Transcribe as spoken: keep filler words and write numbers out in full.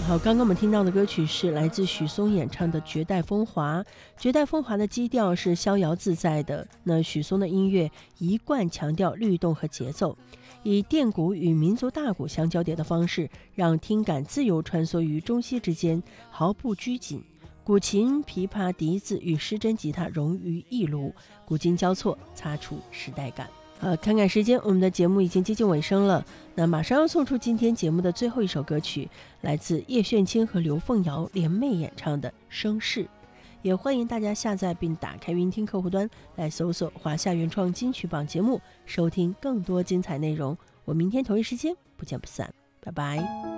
好，刚刚我们听到的歌曲是来自许嵩演唱的《绝代风华》。《绝代风华》的基调是逍遥自在的，那许嵩的音乐一贯强调律动和节奏，以电鼓与民族大鼓相交叠的方式，让听感自由穿梭于中西之间，毫不拘谨。古琴、琵琶、笛子与失真吉他融于一炉，古今交错，擦出时代感。呃，看看时间，我们的节目已经接近尾声了。那马上要送出今天节目的最后一首歌曲，来自叶炫清和刘凤瑶联袂演唱的《声势》。也欢迎大家下载并打开云听客户端来搜索华夏原创金曲榜节目，收听更多精彩内容。我明天同一时间不见不散，拜拜。